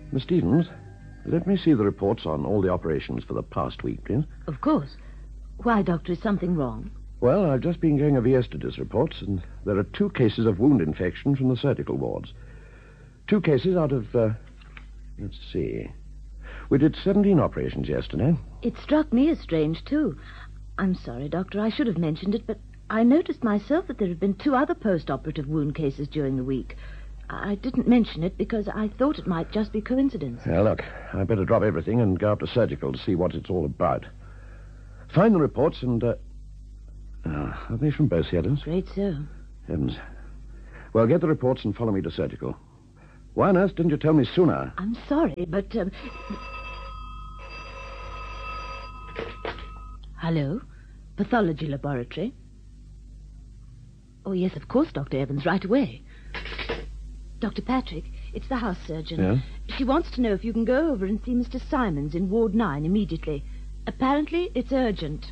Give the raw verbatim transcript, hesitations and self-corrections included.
Miss Stevens, let me see the reports on all the operations for the past week, please. Of course. Why, Doctor, is something wrong? Well, I've just been going over yesterday's reports, and there are two cases of wound infection from the surgical wards. Two cases out of, uh, let's see. We did seventeen operations yesterday. It struck me as strange, too. I'm sorry, Doctor, I should have mentioned it, but I noticed myself that there had been two other post-operative wound cases during the week. I didn't mention it because I thought it might just be coincidence. Now, look, I'd better drop everything and go up to surgical to see what it's all about. Find the reports and, uh... Oh, are they from both theatres? Great, so. Heavens. Well, get the reports and follow me to surgical. Why on earth didn't you tell me sooner? I'm sorry, but... Um... Hello? Pathology laboratory? Oh, yes, of course, Doctor Evans, right away. Doctor Patrick, it's the house surgeon. Yeah? She wants to know if you can go over and see Mister Simons in Ward nine immediately. Apparently, it's urgent.